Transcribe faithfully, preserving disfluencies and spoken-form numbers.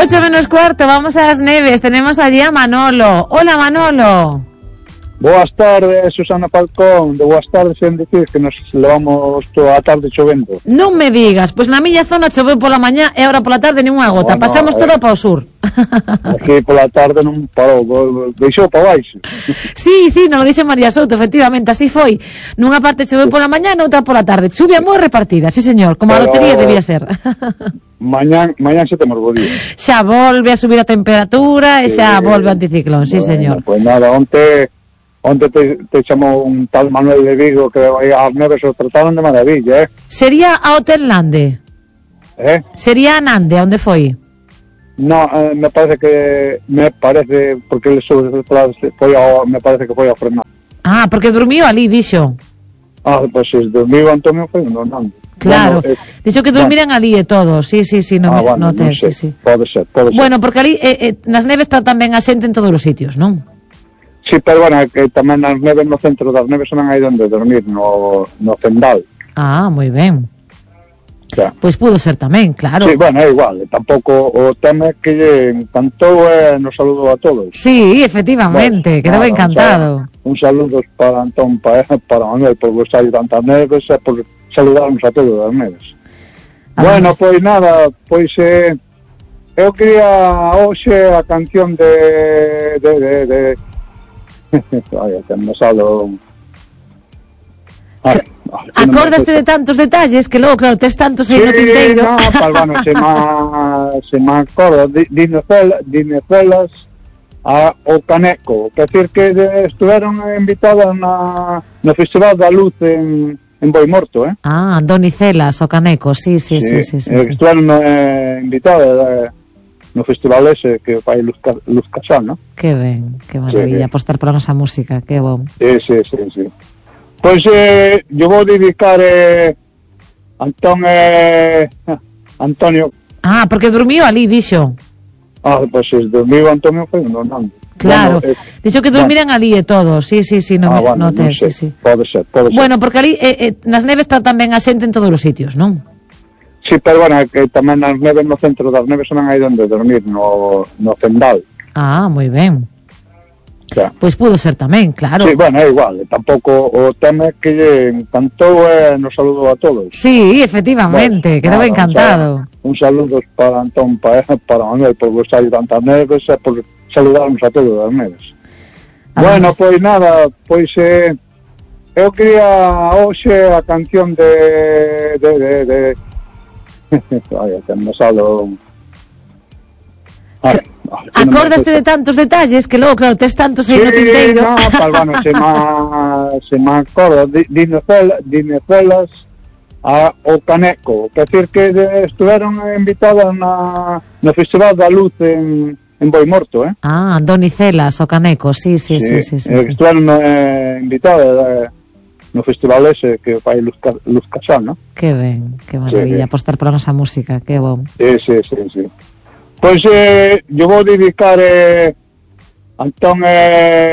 ocho menos cuarto, vamos a las Neves. Tenemos allí a Manolo. Hola, Manolo. Boas tardes, Susana Falcón. De boas tardes, en decir que nos levamos toda a tarde chovendo. Non me digas, pois pues na miña zona choveu pola mañá e agora pola tarde nin unha gota. Bueno, Pasamos eh, todo para o sur. Aquí pola tarde non parou, deixou para baixo. Sí, sí, non lo dixe María Souto, efectivamente, así foi. Nunha parte choveu pola mañá, noutra pola tarde. Chuvia moi repartida, sí señor, como a Pero... lotería debía ser. Mañán, mañán se temos bo día. Xa volve a subir a temperatura e Sí, xa volve o anticiclón, sí bueno, señor. Pois pues nada, onte onte te, te chamou un tal Manuel de Vigo que aí as Neves o trataron de maravilla, eh? Sería a Hotel Nande. Eh? Sería a Nande, onde foi? No, eh, me parece que me parece porque ele sobre foi ao, me parece que foi a frenar. Ah, porque dormiu ali, dixo. Ah, pois pues, se dormiu Antonio foi no Nande. Claro, bueno, eh, dixo que dormiran bueno. ali e todo, sí, sí, sí, no, ah, bueno, no, te, non sei. sí, sí. Pode ser, pode ser. Bueno, porque ali eh, eh, nas neves está tamén a xente en todos os sitios, non? Sí, pero bueno, que tamén nas neves no centro das neves non hai onde dormir, no, no Cendal. Ah, moi ben. Pois pues pudo ser tamén, claro. Sí, bueno, é igual, tampouco o tema é que lle encantou e nos saludo a todos. Sí, efectivamente, bueno, quedou nada, encantado. Un, un saludo para Antón, para, para Manuel, por gustar de tantas neves e por saludarnos a todos das neves. Ah, bueno, mas... pois nada, pois eh, eu quería hoxe a canción de... de, de, de Ay, que me salo... Ay, Acordaste de tantos detalles que logo, claro, tes tantos aí sí, no tinteiro. No, pues, bueno, se me se me acorda Dinezuelas a o Caneco, que decir que de, estuveron invitadas na no Festival da Luz en en Boimorto, eh? Ah, Donicelas o Caneco, sí, sí, sí, sí, sí, sí, sí. Estuveron eh, invitadas eh, no festival ese que fai Luz, Luz Casal, ¿no? Que ben, que maravilla, sí, apostar pola nosa música, que bom. Sí, sí, sí, sí. Pois eh, yo vou dedicar eh, Antón eh, Antonio. Ah, porque dormiu ali, dixo. Ah, pois pues, dormiu Antonio foi no Nando. Claro, bueno, eh, dixo que dormiran bueno. ali e todo, sí, sí, sí, no, ah, bueno, no te, non sei. sí, sí. Pode ser, pode ser. Bueno, porque ali eh, eh, nas neves está tamén a xente en todos os sitios, non? Sí, pero bueno, que tamén nas neves no centro das neves non hai onde dormir, no, no Cendal. Ah, moi ben. Pois pues pudo ser tamén, claro. Sí, bueno, é igual, tampouco o tema é que lle encantou e nos saludo a todos. Sí, efectivamente, bueno, quedou nada, encantado. Un saludo para Antón, para, para Manuel, por gustar de tantas neves e por saludarnos a todos as neves. Ah, bueno, mas... pois nada, pois eh, eu quería hoxe a canción de... de, de, de... Ay, que me salo... Ay, Acordaste de tantos detalles que logo, claro, tes tantos aí sí, no tinteiro. No, pues, bueno, se me, se me acorda Dinezuelas, Dinezuelas a o Caneco, que decir que de, estuveron invitadas na, no Festival da Luz en, en Boimorto, eh? Ah, Donicelas o Caneco, sí, sí, sí, sí, sí, sí, sí. Estuveron eh, invitadas eh, no festival ese que fai Luz, Luz Casal, ¿no? Que ben, que maravilla, sí, apostar pola nosa música, que bom. Sí, sí, sí, sí. Pois eh, yo vou dedicar eh, Antón eh,